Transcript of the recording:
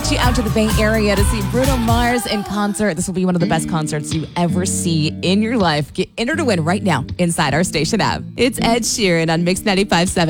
get you out to the Bay Area to see Bruno Mars in concert. This will be one of the best concerts you ever see in your life. Get entered to win right now inside our station app. It's Ed Sheeran on Mix 95.7.